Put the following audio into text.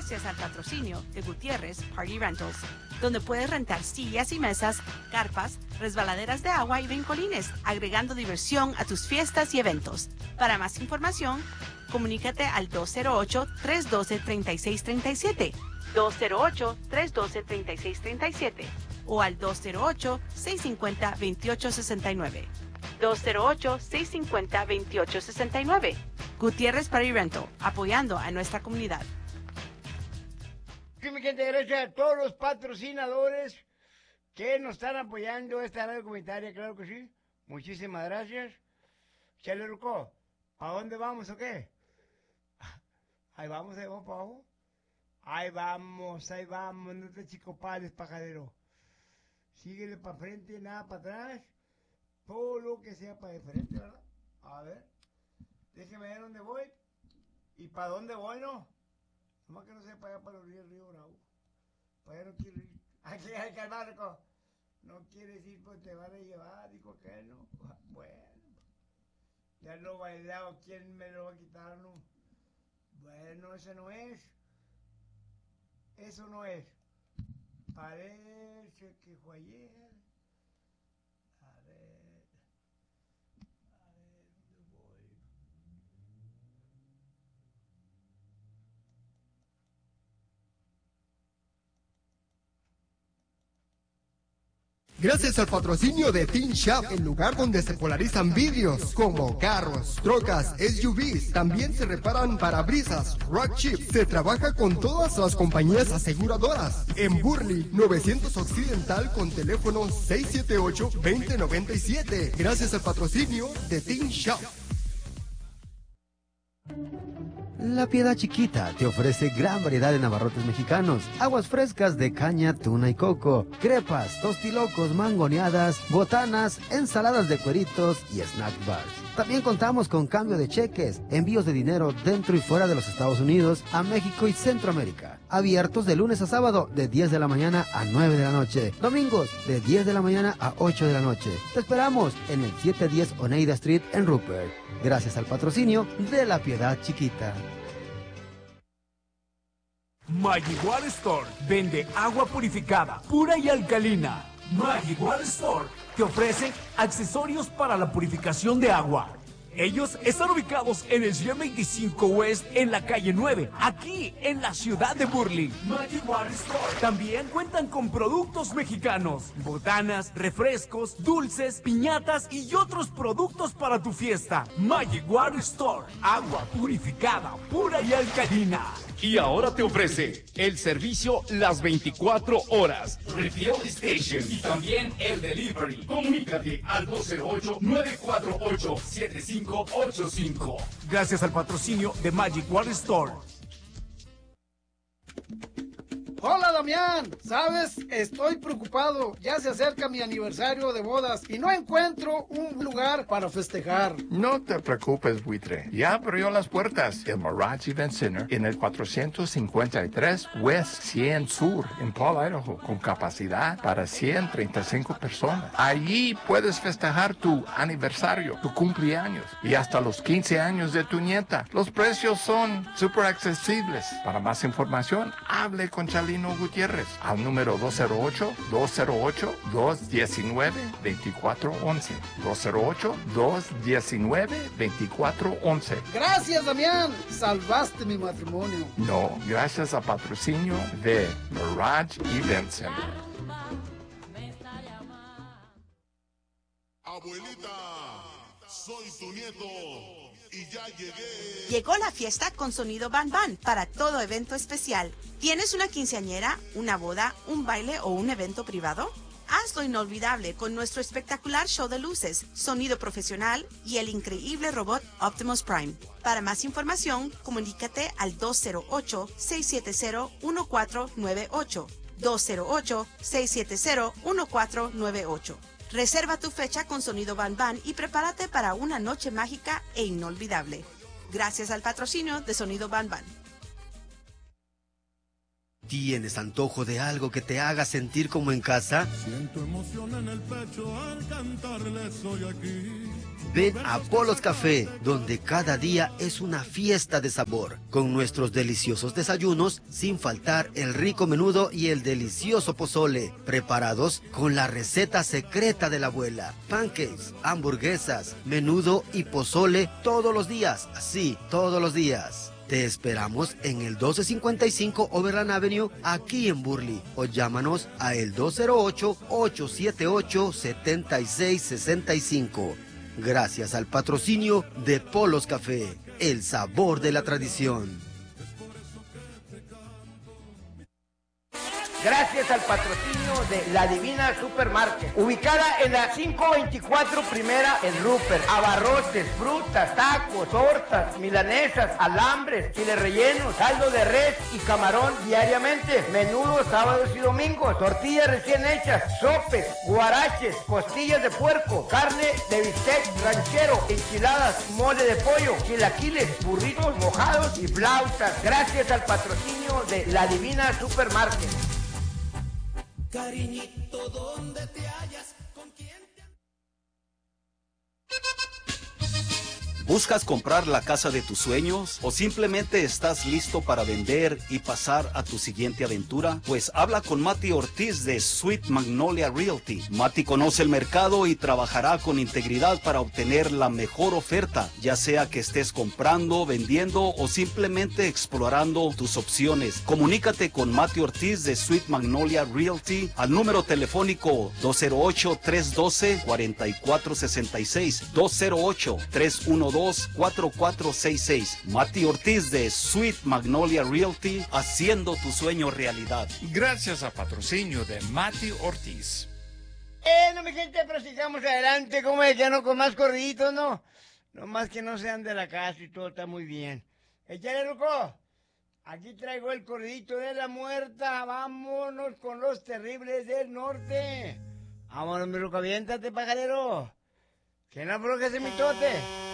Gracias al patrocinio de Gutiérrez Party Rentals, donde puedes rentar sillas y mesas, carpas, resbaladeras de agua y brincolines, agregando diversión a tus fiestas y eventos. Para más información, comunícate al 208-312-3637, 208-312-3637 o al 208-650-2869. 208-650-2869. Gutiérrez Party Rental, apoyando a nuestra comunidad. Sí, mi gente, gracias a todos los patrocinadores que nos están apoyando esta radio comunitaria, claro que sí. Muchísimas gracias. Chale, Ruco, ¿a dónde vamos o qué? Ahí vamos para abajo. Ahí vamos, no te chicopales, pajadero. Síguele para frente, nada para atrás. Todo lo que sea para de frente, ¿verdad? A ver, déjeme ver dónde voy. ¿Y para dónde voy, no? Nomás que no sea para allá, para los Río Bravo. Para allá no quiero ir. Aquí hay que Marco. No quieres ir, pues te van a llevar, dijo que no. Bueno, ya lo bailado, ¿quién me lo va a quitar, no? Bueno, ese no es. Eso no es. Parece que fue ayer. A ver, ¿dónde voy? Gracias al patrocinio de Teen Shop, el lugar donde se polarizan vidrios como carros, trocas, SUVs. También se reparan parabrisas, rock chips. Se trabaja con todas las compañías aseguradoras. En Burley, 900 Occidental con teléfono 678-2097. Gracias al patrocinio de Teen Shop. La Piedad Chiquita te ofrece gran variedad de navarrotes mexicanos, aguas frescas de caña, tuna y coco, crepas, tostilocos, mangoneadas, botanas, ensaladas de cueritos y snack bars. También contamos con cambio de cheques, envíos de dinero dentro y fuera de los Estados Unidos, a México y Centroamérica. Abiertos de lunes a sábado de 10 de la mañana a 9 de la noche. Domingos de 10 de la mañana a 8 de la noche. Te esperamos en el 710 Oneida Street en Rupert. Gracias al patrocinio de La Piedad Chiquita. Magic Water Store vende agua purificada, pura y alcalina. Magic Water Store te ofrece accesorios para la purificación de agua. Ellos están ubicados en el 125 West, en la calle 9, aquí en la ciudad de Burley. Magic Water Store. También cuentan con productos mexicanos, botanas, refrescos, dulces, piñatas y otros productos para tu fiesta. Magic Water Store, agua purificada, pura y alcalina. Y ahora te ofrece el servicio las 24 horas. Refill Station y también el delivery. Comunícate al 208-948-7585. Gracias al patrocinio de Magic Water Store. Hola, Damián. ¿Sabes? Estoy preocupado. Ya se acerca mi aniversario de bodas y no encuentro un lugar para festejar. No te preocupes, buitre. Ya abrió las puertas el Mirage Event Center en el 453 West 100 Sur en Paul, Idaho, con capacidad para 135 personas. Allí puedes festejar tu aniversario, tu cumpleaños y hasta los 15 años de tu nieta. Los precios son súper accesibles. Para más información, hable con Chalino Gutiérrez al número 208-219-2411. 208-219-2411. Gracias, Damián. Salvaste mi matrimonio. No, gracias al patrocinio de Mirage Event Center. Abuelita, soy tu nieto y ya llegué. Llegó la fiesta con sonido Ban Ban para todo evento especial. ¿Tienes una quinceañera, una boda, un baile o un evento privado? Hazlo inolvidable con nuestro espectacular show de luces, sonido profesional y el increíble robot Optimus Prime. Para más información, comunícate al 208-670-1498. 208-670-1498. Reserva tu fecha con sonido Ban Ban y prepárate para una noche mágica e inolvidable. Gracias al patrocinio de Sonido Ban Ban. ¿Tienes antojo de algo que te haga sentir como en casa? Siento emoción en el pecho al cantarle soy aquí. Ven a Polos Café, donde cada día es una fiesta de sabor, con nuestros deliciosos desayunos, sin faltar el rico menudo y el delicioso pozole, preparados con la receta secreta de la abuela. Pancakes, hamburguesas, menudo y pozole todos los días, así, todos los días. Te esperamos en el 1255 Overland Avenue, aquí en Burley, o llámanos a el 208-878-7665. Gracias al patrocinio de Polos Café, el sabor de la tradición. Gracias al patrocinio de La Divina Supermarket, ubicada en la 524 Primera en Rupert. Abarrotes, frutas, tacos, tortas, milanesas, alambres, chiles rellenos, caldo de res y camarón diariamente. Menudos sábados y domingos, tortillas recién hechas, sopes, guaraches, costillas de puerco, carne de bistec ranchero, enchiladas, mole de pollo, chilaquiles, burritos mojados y flautas. Gracias al patrocinio de La Divina Supermarket. Cariñito, ¿dónde te hallas? ¿Con quién te... ¿Buscas comprar la casa de tus sueños o simplemente estás listo para vender y pasar a tu siguiente aventura? Pues habla con Mati Ortiz de Sweet Magnolia Realty. Mati conoce el mercado y trabajará con integridad para obtener la mejor oferta, ya sea que estés comprando, vendiendo o simplemente explorando tus opciones. Comunícate con Mati Ortiz de Sweet Magnolia Realty al número telefónico 208-312-4466, 208-312-4466. Mati Ortiz de Sweet Magnolia Realty, haciendo tu sueño realidad. Gracias a patrocinio de Mati Ortiz. No, mi gente, pero sigamos adelante, como ya no con más corriditos, ¿no? No más que no sean de la casa y todo está muy bien. Échale, loco. Aquí traigo el corridito de la muerta. Vámonos con los terribles del norte. Vámonos, mi loco, aviéntate, pajarero. Que no aflojes ese mitote.